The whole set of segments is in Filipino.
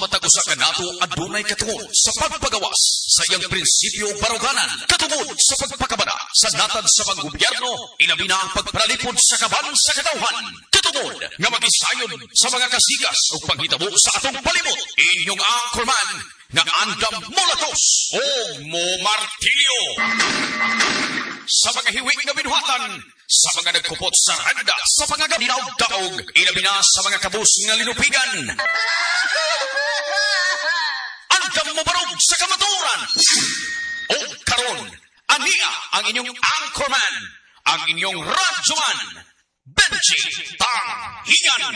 matag usa ka nato adunay katungod sa pagpagawas sa iyang prinsipyo baruganan katungod sa pagpakabada sa natad sa panggobyerno ilabi na ang pagparalipod sa kaban sa katawhan katungod nga magisayon sa mga kasigas o panghitabo sa atong palibot inyong anchorman nga andam mulatos o mo martilyo sa mga hiwi nga binuhatan sa mga nagkupot sa randa sa mga gabinaw-daog ilabi na sa mga kabus nga linupigan andam mo barog sa kamaturan o karon ania ang inyong anchorman ang inyong radyoman Benji Tanghingan.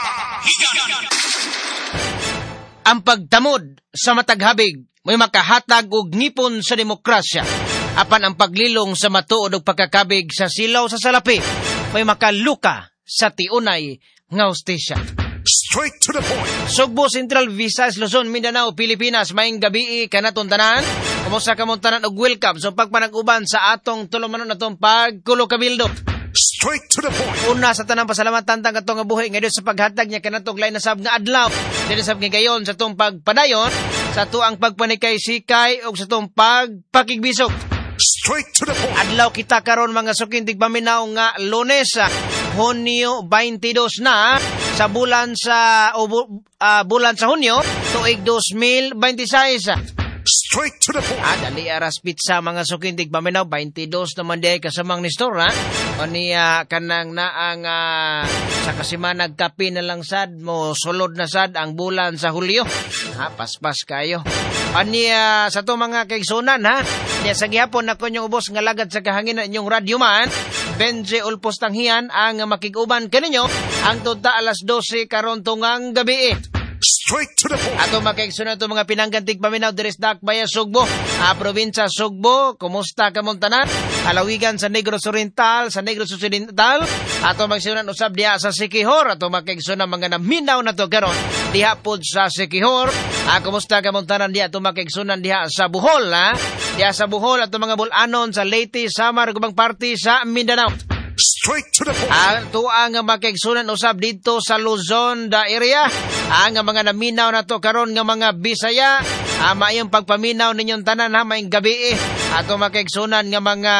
Ang pagtamod sa mataghabig may makahatag og ngipon sa demokrasya. Apan ang paglilong sa matuod og pagkakabig sa silaw sa salapi may makaluka sa tiunay nga hustisya. Straight to the point. Sugbo, Central Visayas, Luzon, Mindanao, Pilipinas, maayong gabi kanaton tanan. Kumusta kamong tanan og welcome sa pagpanag-uban sa atong tulumanon natong pagkulo kabildo. Straight to the point. Una sa tanang pasalamatan tang katong nga buhi ngayon sa paghatag niya kanatong lain na sab nga adlaw. Dili sab nga gayon sa tong pagpadayon, sa tuang pagpanikay-sikay ug sa tong pagpakigbisog. Straight to the point. Adlaw kita karon mga sukintig paminaw nga Lunes, Hunyo 22 na sa bulan sa Hunyo tuig 2026. Straight to the point. Dali aras pizza mga sukintig paminaw 22 naman di kasamang ni store o niya kanang naang sa kasimanag kapi na lang sad mo sulod na sad ang bulan sa Hulyo. Paspas kayo. Aniya sa to mga kaigsunan niya sa gihapon na konyong ubos nga lagad sa kahanginan inyong radyo man Benji Ulpos Tanghian ang makiguban kaninyo ang tuta alas 12 karon tungang gabi. Straight to the point. Ato makaigsunan to mga pinanggantig paminaw diris Dakbayan Sugbo, probinsya Sugbo. Kumusta kamong tanan? Alawigan sa Negros Oriental, sa Negros Occidental. Ato magsunan usab diha sa Siquijor. Ato makaigsunan mga naminaw na to karon diha pod sa Siquijor. Kumusta kamong tanan diha? Ato makaigsunan diha sa Bohol, diha sa Bohol ato mga bulanon sa Leyte, Samar, gubang party sa Mindanao. Straight to the point. Ato ang makaigsunan usab dito sa Luzon da area. Ang mga naminaw na to karon nga mga Bisaya, maayong pagpaminaw ninyong tanan maayong gabi. Ato makaigsunan nga mga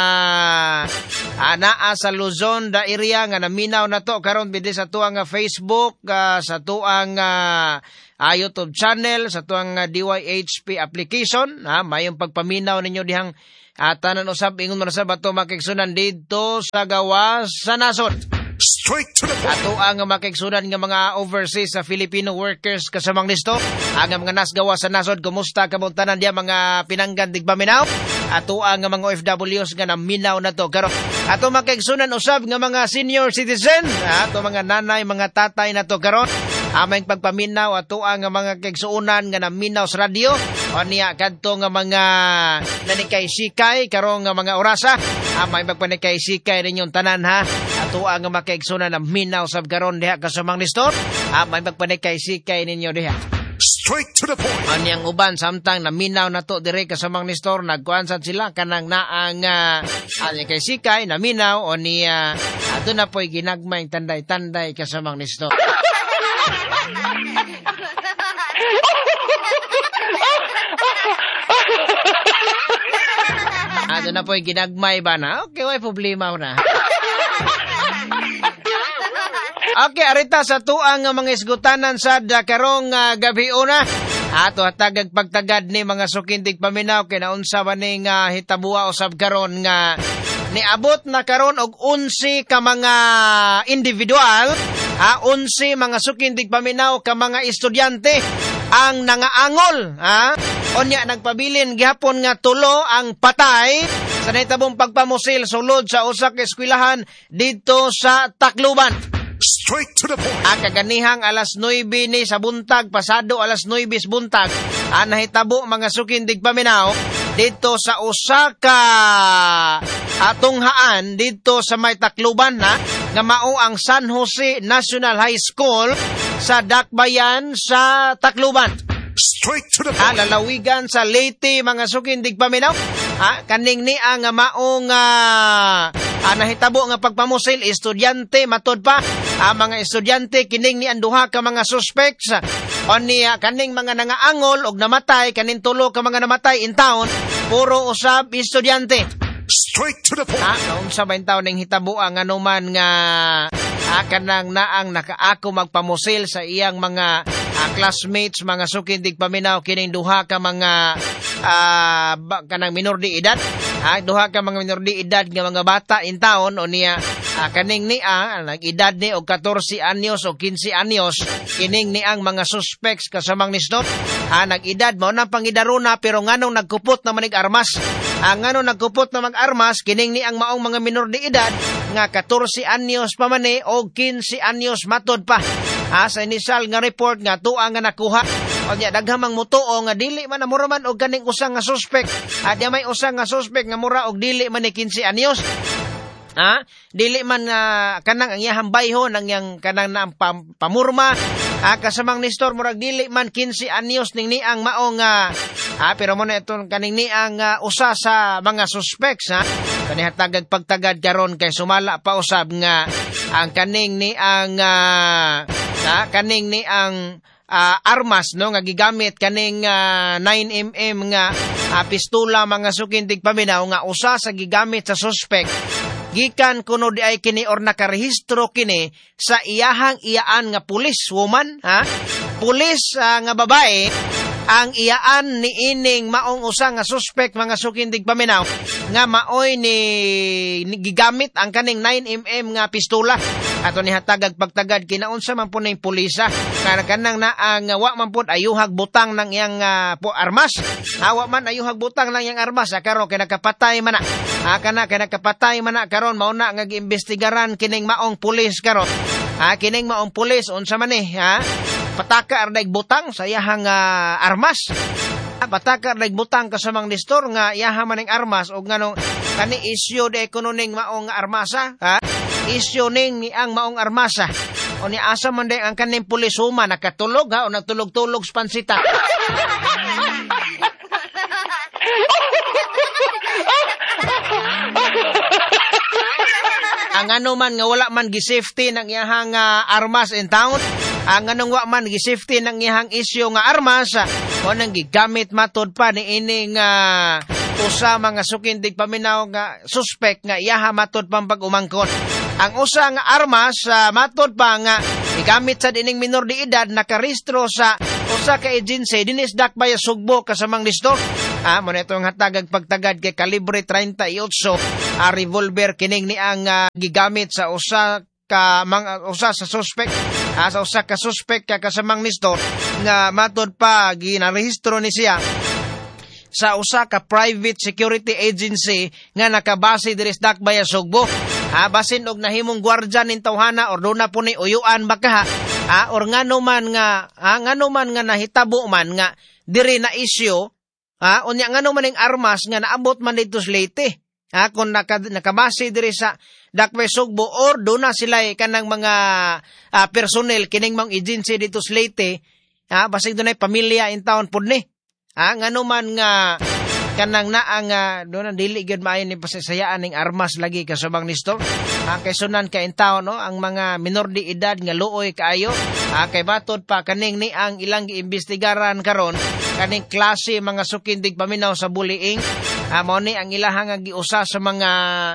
naa sa Luzon da area nga naminaw na to karon bidi sa tuang Facebook, sa tuang YouTube channel, sa tuang DYHP application. Maayong pagpaminaw ninyo dihang tanan usab ingon man usab ato makaigsunan dito sa gawas sa nasod. Straight to the point. Ato ang makaigsunan nga mga overseas sa Filipino workers kasamang listo. Ang mga nasgawa sa nasod, kumusta kamong tanan diya mga pinanggan tigpaminaw? Ato ang mga OFWs nga naminaw na to karon. Ato makaigsunan usab nga mga senior citizen, ato mga nanay, mga tatay na to karon. Amay pagpaminaw ato ang mga kaigsuunan nga naminaw sa radyo. O niya kadto nga mga nanikay-sikay karong nga mga orasa. Amay pagpanikay-sikay ninyong tanan Ato ang makaigsunan na minaw sab karon diha kasamang listor. Amay pagpanikay-sikay ninyo diha. Straight to the point. Anyang uban samtang naminaw na to dire kasamang listor nagkuan sad sila kanang naang kay sikay naminaw o niya ato na po'y ginagmay tanday-tanday kasamang listor. Ano na po'y ginagmay ba na? Okay, may problema ko na. Okay, arita sa tuang mga isgutanan sa dakarong gabi una. Ato hatagag pagtagad ni mga sukintig paminaw kinaunsa man ning hitabuwa usab karon nga niabot na karon og 11 ka mga individual, 11 mga sukintig paminaw ka mga estudyante ang nangaangol, Onya nagpabilin gihapon nga tulo ang patay sa nahitabong pagpamusil sulod sa usa ka eskwelahan dito sa Tacloban. Straight to the point. Kaganihang alas 9 ni sa buntag, pasado alas 9 sa buntag, nahitabo mga sukindig paminaw dito sa Osaka atunghaan dito sa may Tacloban nga mao ang San Jose National High School sa Dakbayan sa Tacloban. Straight to the point. Lalawigan sa Leyte mga sukindig paminaw. Kaning ni nga maong nahitabo nga pagpamusil estudyante matod pa. Mga estudyante kining ni anduha ka mga suspects O niya, kaning mga nangaangol og namatay, kaning tulo ka mga namatay in town, puro usab estudyante. Straight to the point. Naunsa ba in taon ng hitabo ang anuman nga kanang naang nakaako magpamusil sa iyang mga classmates, mga sukindig paminaw, kining duha ka mga kanang minor de edad. Duha ka mga minor de edad nga mga bata in town o niya kaning niya nag-edad ni og 14 anyos o 15 anyos kining niang mga suspects kasamang nistot nag-edad mo na pangidaruna pero nganong nagkupot na manig armas nganong nagkupot na mag-armas kining niang maong mga minor de edad nga 14 anyos pa man o 15 anyos matod pa sa initial nga report nga tuwa nga nakuha o niya daghamang mutuo nga dili man amura man og kaning usa nga suspect adya may usa nga suspect nga mura og dili man ni 15 anyos dili man kanang ang iyang bayhon ang iyang kanang na pamurma kasamang nistor murag dili man 15 anyos ning niang maong pero mo na itong kaning niang usa sa mga suspects kanihatagag pagtagad karon kay sumala pa usab nga ang kaning niang kaning niang armas no nga gigamit kaning 9mm nga pistola mga sukindig paminaw nga usa sa gigamit sa suspect gikan kuno di ay kini or nakarehistro kini sa iyaan nga pulis woman pulis nga babae ang iyaan ni ining maong usa nga suspect mga sukindig paminaw nga maoy ni gigamit ang kaning 9mm nga pistola ato ni hatagag pagtagad kinaunsa man po ning pulisa kanang na ang wa man pud ayuhag butang ng iyang armas wa man ayuhag butang ng iyang armas karon kay nakapatay man kana kay nakapatay man karon mao na nga giimbestigaran kining maong pulis karon kining maong pulis unsa man pataka arday butang sa iyang armas pataka arday butang kasamang nistor nga iyaha man ning armas og nganong kani isyu de kununing maong armasa isyu ning ni ang maong armasa o ni asa man de ang kaning pulis huma nakatulog o nagtulog-tulog sa pansita ang ano man nga wala man gi-safety ng iyang armas in town ang anong wa man gi-safety ng iyang isyu nga armas o nang gigamit matod pa ni ining usa mga sukindig paminaw nga suspect nga iyaha matod pang pag-umangkon ang usa nga armas matod pa nga gigamit sa dining minor de edad nakarehistro sa usa ka agency dinis Dakbayan Sugbo kasamang listo mo na itong hatagag pagtagad kay kalibre 38 revolver kining ni ang gigamit sa usa sa suspect sa usa ka suspect kasamang listo nga matod pa ginarehistro ni siya sa usa ka private security agency nga nakabase diri sa Dakbayan Sugbo basin og nahimong gwardya nin tawhana or doon na po ni uyuan baka or ngano man nga nahitabo man nga diri na isyu unya ngano man ning armas nga naabot man dito sa Leyte kung nakabase diri sa Dakbayan Sugbo or doon na sila kanang mga personnel kining mga agency dito sa Leyte basig doon ay pamilya in town pud ni ngano man nga kanang naang doon ang dili gyud maayo ni pasasayaan ning armas lagi kasubang nisto kay sunan ka in town no ang mga minor de edad nga luoy kaayo kay batod pa kaning ni ang ilang giimbestigaran karon kaning klase mga sukindig paminaw sa bullying mao ni ang ilahang giusa sa mga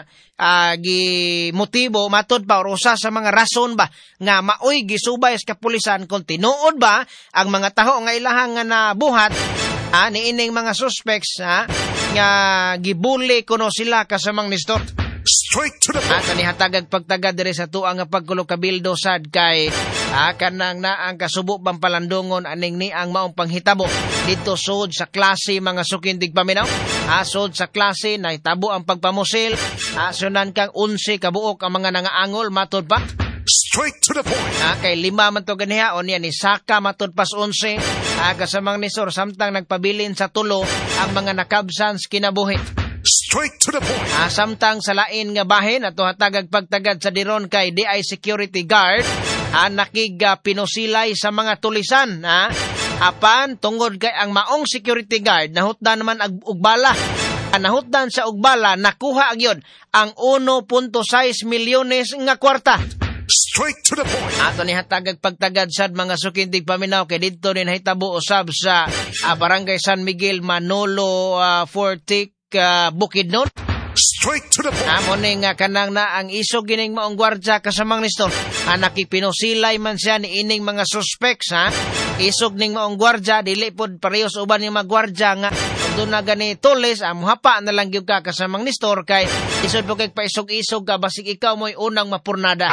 motibo matod pa or usa sa mga rason ba nga maoy gisubay sa kapulisan kung tinuod ba ang mga taho nga ilahang nga nabuhat ni ining mga suspects nga gibuli kuno sila kasamang nistor Straight to the point. Kani hatagag pagtagad diri sa tuang nga pagkulo kabildo sad kay kanang na ang kasubo pampalandongon aning ni ang maong panghitabo dito sud sa klase mga sukindig paminaw sud sa klase nahitabo ang pagpamusil sunan kang 11 kabuok ang mga nangaangol matod pa Straight to the point. Kay 5 man to ganiha o niya ni Saka matod pas 11 kasamang nisor samtang nagpabilin sa tulo ang mga nakabsans kinabuhi Straight to the point. Samtang sa lain nga bahin ato hatagag pagtagad sa diron kay DI security guard pinusilay sa mga tulisan apan tungod kay ang maong security guard nahutdan naman og bala nahutdan sa og bala nakuha gyud ang 1.6 milyones nga kwarta Straight to the point. Ato ni hatagag pagtagad sad mga sukintig paminaw kay didto ni nahitabo usab sa Barangay San Miguel, Manolo, Fortic, Bukidnon. Straight to the point. Amo ni nga kanang na ang isog gining maong gwardya kasamang nistor. Nakipinusilay man siya ni ining mga suspects ha. Isog ning maong gwardya dili pod parehas uban yung mga gwardya nga doon na gani tulis muhapa na lang gyud ka kasamang nistor kay isod po kay paisog-isog ka basig ikaw mo'y unang mapurnada.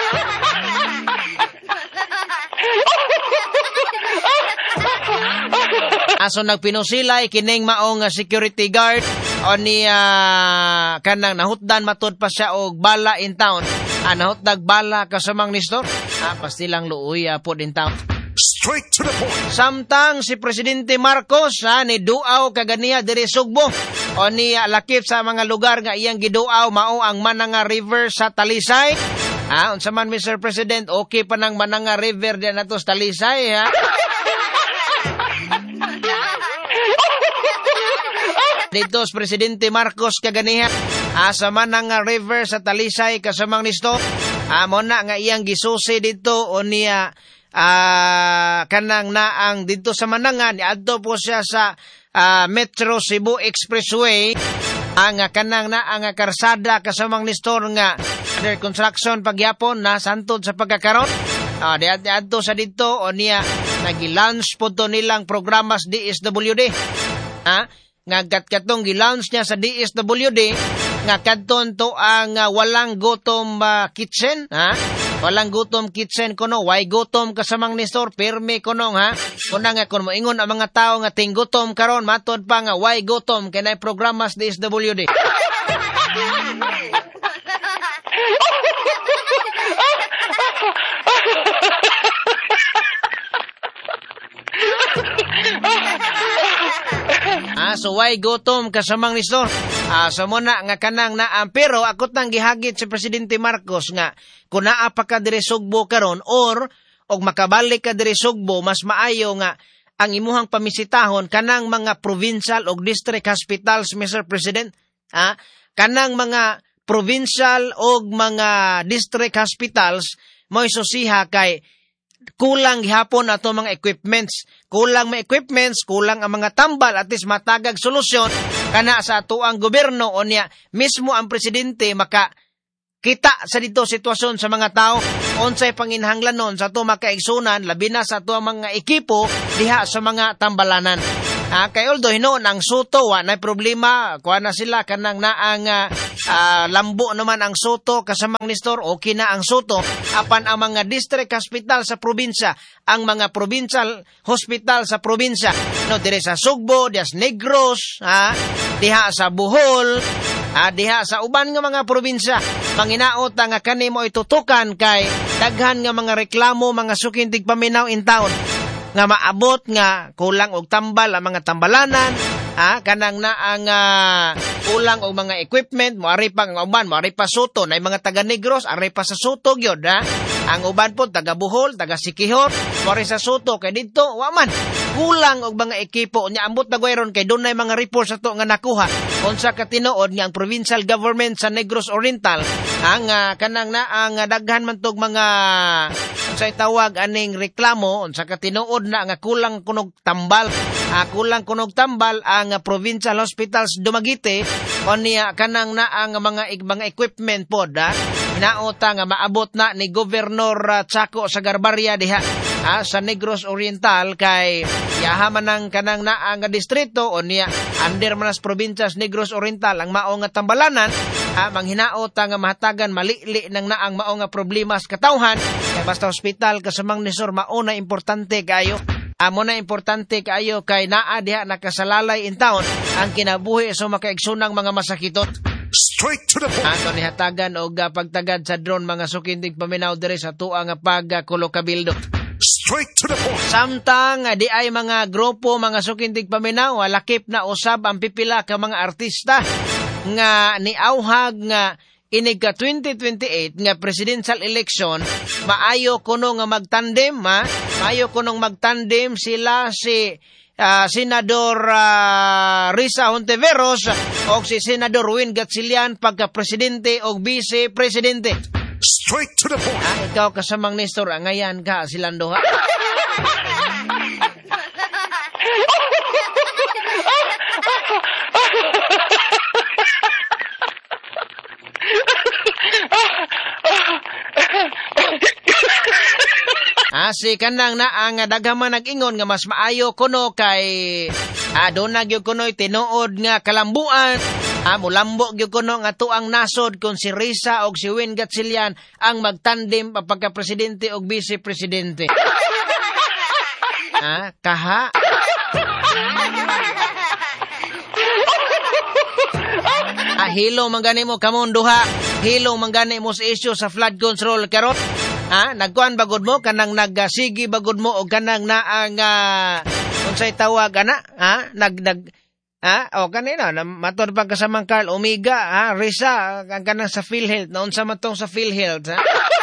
Aso nagpinusilay kining maong security guard o ni kanang nahutdan matud pa siya og bala in town. Nahutdag bala kasamang nistor. Pastilang luoy po in town. Straight to the point. Samtang si Presidente Marcos ni duaw kaganiya diri Sugbo o ni lakip sa mga lugar nga iyang giduaw mao ang Mananga River sa Talisay. Unsa man Mr. President, okay pa nang Mananga River diyan nato sa Talisay ha. Dito si Presidente Marcos kaganiha sa Mananga River sa Talisay kasamang nisto. Mo na nga iyang gisusi dito o niya kanang naang dito sa Manangan adto po siya sa Metro Cebu Expressway ang kanang naang karsada kasamang nistor nga under construction pagyapon na santod sa pagkakaron. Adto sa dito o niya nagi-launch po to nilang programas DSWD. Nga katong gi-launch niya sa DSWD nga kadton to ang walang gutom kitchen walang gutom kitchen kuno why gutom kasamang nistor pirmi kuno kuna nga kun moingon ang mga tao nga ting gutom karon matod pa nga why gutom kanay programas DSWD. So why gutom kasamang nistor? So muna nga kanang na pero akot nang gihagit si Presidente Marcos nga kung naa pa ka diri Sugbo karon or og makabalik ka diri Sugbo mas maayo nga ang imuhang pamisitahon kanang mga provincial og district hospitals Mr. President. Kanang mga provincial og mga district hospitals mo isusiha kay kulang gihapon ato mga equipments. Kulang mga equipments, kulang ang mga tambal at least matagag solusyon kana sa ato ang gobyerno o niya mismo ang presidente maka kita sa dito sitwasyon sa mga tao unsay panginhanglanon sa ato makaigsunan labi na sa ato mga ekipo diha sa mga tambalanan. Kay although hinoon ang Soto wa na problema kuha na sila kanang naang lambo naman ang Soto kasamang nistor okay na ang Soto apan ang mga district hospital sa probinsya ang mga provincial hospital sa probinsya dire sa Sugbo, diha sa Negros, diha sa Bohol, diha sa uban nga mga probinsya manginaot nga kanimo itutukan kay daghan nga mga reklamo mga sukintig paminaw in town nga maabot nga kulang og tambal ang mga tambalanan kanang naang kulang og mga equipment moari pa ang uban moari pa Soto nay mga taga Negros ari pa sa Soto gyud ang uban po taga Bohol taga Siquijor moari sa Soto kay didto wa man kulang og mga ekipo nya ambot na gayron kay dunay mga reports ato nga nakuha unsa ka tinuod nga ang provincial government sa Negros Oriental ang kanang naang daghan man tog mga unsay tawag aning reklamo unsa ka tinuod na nga kulang kunog tambal kulang kunog tambal ang provincial hospitals Dumaguete o niya kanang na ang mga equipment pod hinaota nga maabot na ni Governor Chaco sa Garbaria diha sa Negros Oriental kay yahaman ng kanang na ang distrito o niya under manas probinsas Negros Oriental ang mao nga tambalanan manghinaota nga mahatagan malili nang naang mao nga problema sa katawhan kay basta hospital kasamang nisor mao na importante kayo. Amo na importante kaayo kay naa diha nakasalalay in town ang kinabuhi sa makaigsunang mga masakiton. Straight to the point. Ato ni hatagan og pagtagad sa drone mga sukindig paminaw diri sa tuwa nga pagkulo kabildo. Straight to the point. Samtang di ay mga grupo mga sukindig paminaw lakip na usab ang pipila ka mga artista nga niauhag nga inig ka 2028 nga presidential election maayo kuno nga magtandem maayo kunong magtandem sila si Senador Risa Hontiveros o si Senador Win Gatchalian pagka presidente o vice presidente straight to the point. Ikaw kasamang Nestor, angayan ka silang duha. Si kanang na ang daghaman nag-ingon nga mas maayo kuno kay doon na gyud kuno'y tinuod nga kalambuan. Mulambo gyud kuno nga tuang nasod kung si Risa o si Win Gatchalian ang magtandem pagka-presidente o vice-presidente. Kaha? Hilo manggani mo kamon duha. Hilo manggani mo sa issue sa flood control karon. Nagkuan bagod mo kanang nagsigi bagod mo o kanang na ang unsay tawag ana o kanina matud pa kasamang Carl Omega Risa ang kanang sa PhilHealth na unsa man tong sa PhilHealth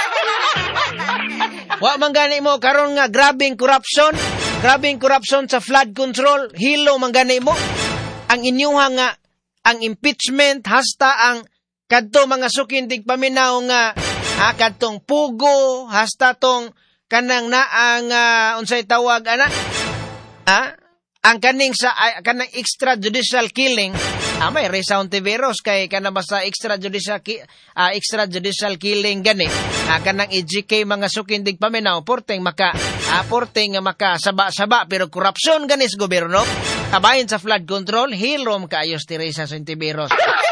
wa man gani mo karon nga grabing corruption sa flood control. Hilo man gani mo ang inyuha nga ang impeachment hasta ang kadto mga sukindig paminaw nga kadtong pugo hasta tong kanang na ang unsay tawag ana ang kaning sa kanang extrajudicial killing may Risa Hontiveros kay kana basta extrajudicial killing gani kanang EJK mga sukindig paminaw porteng maka saba pero korupsyon gani sa gobyerno kabahin sa flood control hilom kaayos ti Risa Hontiveros.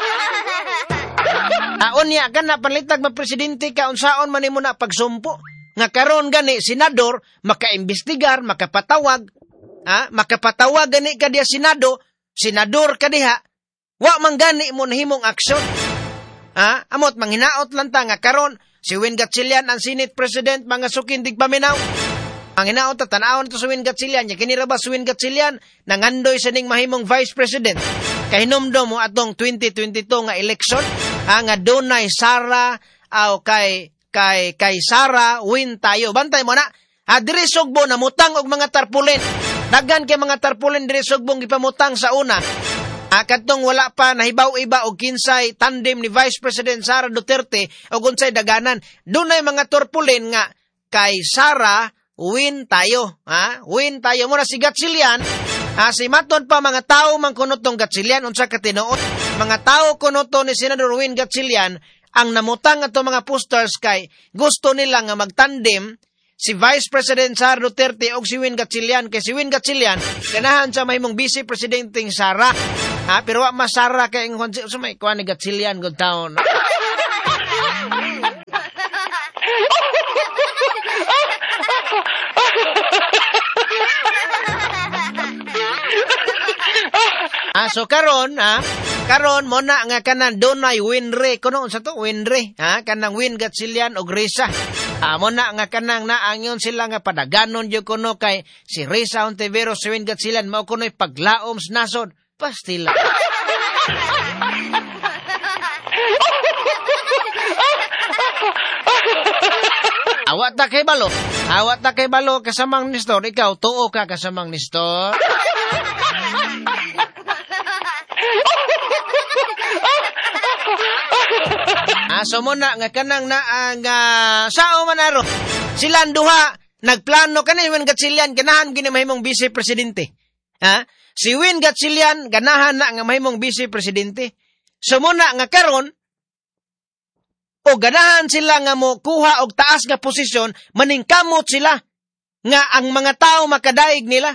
Unya ka na panlitag magpresidente ka unsaon man nimo na pagsumpo nga karon gani senador makaimbestigar makapatawag gani ka diya senador ka diha wa man gani mo nahimong aksyon amot manghinaot lang ta nga karon si Win Gatchalian ang Senate President mga sukindig paminaw ang hinaot ta tan-awon to si Win Gatchalian nya kinira ba si Win Gatchalian nangandoy sa ning mahimong Vice President kay hinumdum mo atong 2022 nga election nga dunay Sara kay Sara win tayo bantay mo na diri sugbo namutang og mga tarpaulin daghan kay mga tarpaulin diri sugbong gipamutang sa una kadtong wala pa nahibaw-iba og kinsay tandem ni Vice President Sara Duterte og unsay daganan dunay mga tarpaulin nga kay Sara win tayo mo na si Gatchalian si maton pa mga tao man kuno tong Gatchalian unsa ka tinuod mga tao kuno to ni Senador Win Gatchalian ang namutang ato mga posters kay gusto nila nga magtandem si Vice President Sara Duterte og si Win Gatchalian kay si Win Gatchalian ganahan sa mahimong vice presidenteng Sara pero wa masara kay ingon sa may kuan ni Gatchalian gud taon. So karon mo na nga kanan dunay winre kuno unsa to winre kanang Win Gatchalian og Risa mo na nga kanang naangyon sila nga padaganon jud kuno kay si Risa Hontiveros si Win Gatchalian mao kuno'y paglaom sa nasod pastila. Awat ta kay balo kasamang Nestor ikaw tuo ka kasamang Nestor. So mo na nga kanang na ang sao manaro silang duha nagplano kanang Win Gatchalian ganahan gini mahimong vice presidente si Win Gatchalian ganahan na nga mahimong vice presidente so mo na nga karon o ganahan sila nga mo kuha og taas nga posisyon maningkamot sila nga ang mga tao makadaig nila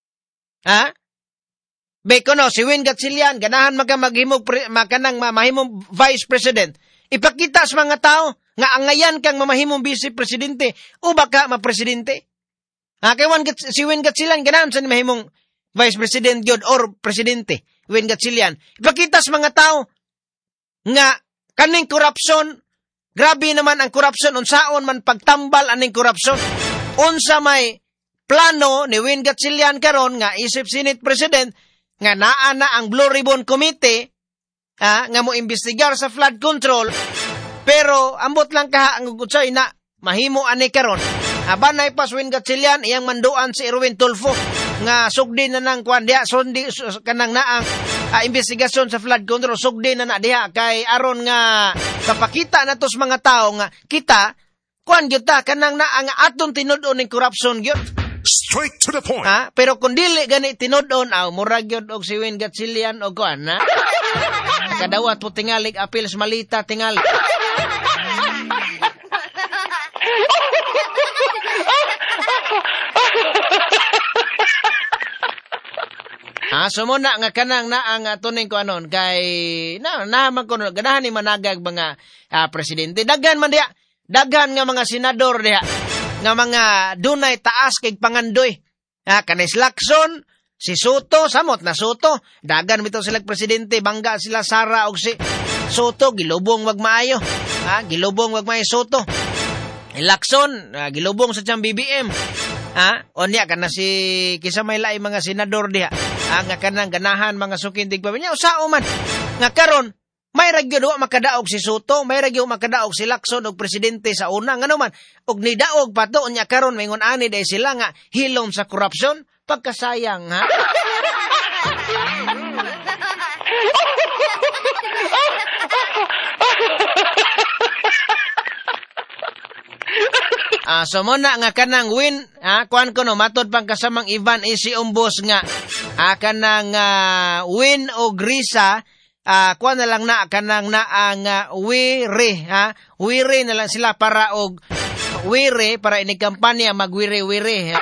Bekono si Win Gatchalian ganahan maghimog makanang mahimong vice president ipakita sa mga tao nga angayan kang mamahimong vice presidente o baka mapresidente. Kay si Win Gatchalian ganahan sa mahimong vice president gyud or presidente. Win Gatchalian ipakita sa mga tao nga kaning korupsyon grabe naman ang korupsyon unsaon man pagtambal aning korupsyon. Unsa may plano ni Win Gatchalian karon nga isip Senate President nga naa na ang Blue Ribbon Committee nga mo imbestigar sa flood control pero ambot lang kaha ang gutsay na mahimo ani karon banay pa Win Gatchalian iyang manduan si Erwin Tulfo nga sugdi na nang kwan diha sundi kanang naang investigasyon sa flood control sugdi na diha kay aron nga Kapakita na tos mga tao nga kita, kuan gyud ta kanang naa nga aton tinud-on ning corruption gyud. Straight to the point. Pero kung dili gani tinud-on, murag gyud og si Win Gatchalian og kuan, ha? Kadawat po tingalig apil sa malita tingalig. Sumuna nga kanang na ang tuning ko anon kay naman ko ganahan ni managag mga presidente. Daghan man diha. Daghan nga mga senador diha nga mga dunay taas kay pangandoy. Kanis Lacson, si Soto, samot na Soto. Daghan bitaw sila presidente, bangga sila Sara og si Soto gilubong wag maayo. Gilubong wag maayo Soto. Lacson, gilubong sa tiyang BBM. Onya kana si kisa may lain mga senador diha. Nga kanang ganahan mga sukindig pa niya usao man. Nga karon may ragyo wa makadaog si Soto, may ragyo makadaog si Lacson og presidente sa una ngano man. Og nidaog pa to nya karon mingon ani day sila nga hilom sa korupsyon, pagkasayang ha. So muna nga kanang Win, kuan ko no, matod pang kasamang Ivan Isi Umbos nga, kanang Win o Grisa, kuan na lang na, kanang na ang wiri, wiri na lang sila para og wiri, para inikampanya magwiri-wiri.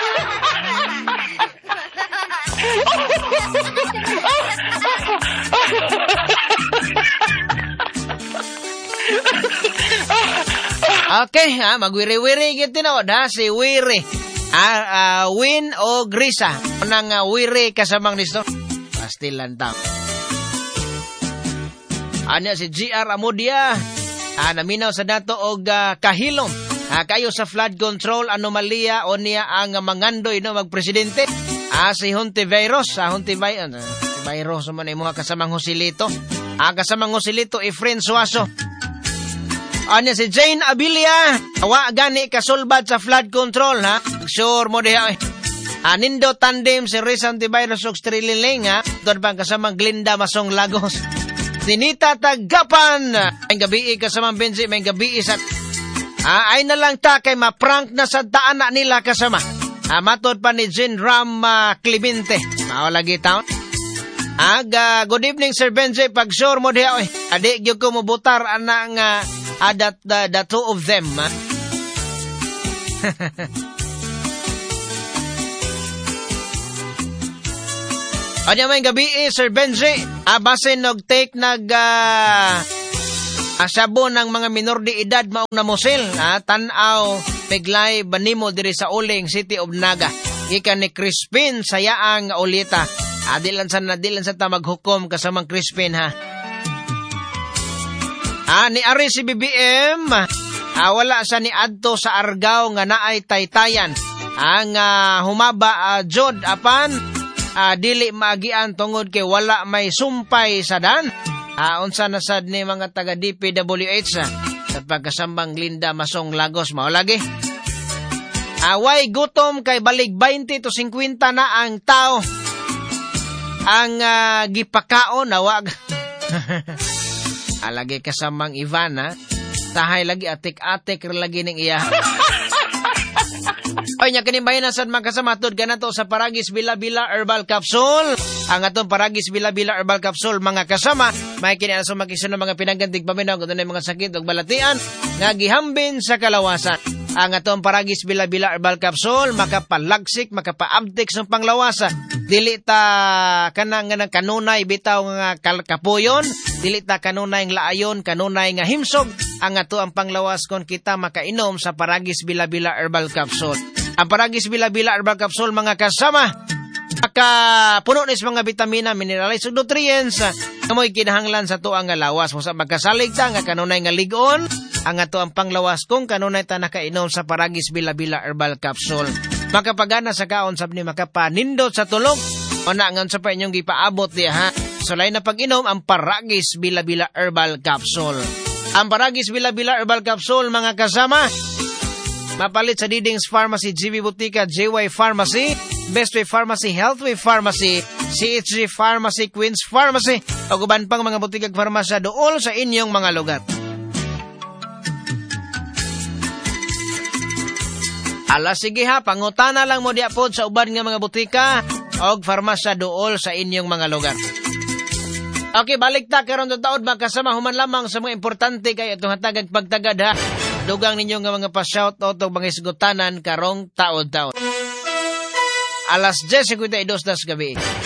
Okay, magwiri-wiri gito na, si Wiri. Win o Grisa. Unang Wiri kasamang nisto. Pastilan tao. Anya si GR Amodia. Naminaw sa dato og kahilom. Kayo sa flood control anomalya o niya ang mangandoy no magpresidente. Si Hontiveros. Hontiveros man ay mga kasamang Joselito. Kasamang Joselito Efren Suaso. Anya si Jane Abilia, awa gani kasulbad sa flood control ha. Sure mo diha. Nindo tandem si Rizal Tibayros og Strililing ha. Doon pang kasamang Glinda Masong Lagos. Tinita Tagapan. May gabi kasamang Benji, may gabi sa ay na lang ta kay ma-prank na sa daan na nila kasama. Matod pa ni Jean Ram Clemente. Lagi taon. Good evening Sir Benji, pag sure mo diha. Adik gyud ko mo butar ana nga the two of them. Anya may gabi Sir Benji, basin og take nag asabo ng mga minor de edad maong namusil, tanaw peglay banimo diri sa Uling City of Naga. Gikan ni Crispin sayaang ulita. Dilan sa ta maghukom kasamang Crispin ha. Ni Ari si BBM, wala sa ni adto sa Argao nga naay taytayan. Ang humaba jod apan dili maagian tungod kay wala may sumpay sa dan. Unsa na sad ni mga taga DPWH sa pagkasambang Glinda Masong Lagos mao lagi. Way gutom kay balig 20 to 50 na ang tao. Ang gipakaon nawag. Alagi kasamang Ivan tahay lagi atik-atik lagi ning iya. Oy nya kini bahinasad magkasamatod ganato sa Paragis Bila-Bila Herbal Capsule. Ang atong Paragis Bila-Bila Herbal Capsule mga kasama, may kini aso makisuno mga pinanggantig paminaw kuno mga sakit ug balatian nga gihambin sa kalawasan. Ang atong Paragis Bila-Bila Herbal Capsule makapalagsik, makapaabtik sa panglawasa. Dili ta kanang kanunay bitaw nga kapuyon, dili ta kanunay nga laayon, kanunay nga himsog. Ang ato ang panglawas kon kita makainom sa Paragis Bila-Bila Herbal Capsule. Ang Paragis Bila-Bila Herbal Capsule mga kasama, puno nis mga vitamina, minerals ug nutrients nga mo'y kinahanglan sa tuang nga lawas. Musa magkasalig ta nga kanunay nga ligon, ang ato ang panglawas kung kanunay ta nakainom sa Paragis Bila-Bila Herbal Capsule. Makapagana sa kaon sab ni makapanindot sa tulog. O na ngan sa pa inyong gipaabot diha ha. So lain na pag-inom ang Paragis Bila-Bila Herbal Capsule. Ang Paragis Bila-Bila Herbal Capsule mga kasama, mapalit sa Diding's Pharmacy, GB Butika, JY Pharmacy, Best Way Pharmacy, Healthway Pharmacy, CHG Pharmacy, Queen's Pharmacy, o guban pang mga butikag farmasya dool sa inyong mga lugar. Ala sige ha, pangutana lang mo diya pod sa uban nga mga butika og farmasya duol sa inyong mga lugar. Okay, balik ta karon sa taod makasama human lamang sa mga importante kay atong hatagag pagtagad ha. Dugang ninyo nga mga pa-shout out o mga isgutanan karong taod-taod. Alas 10:52 das gabi.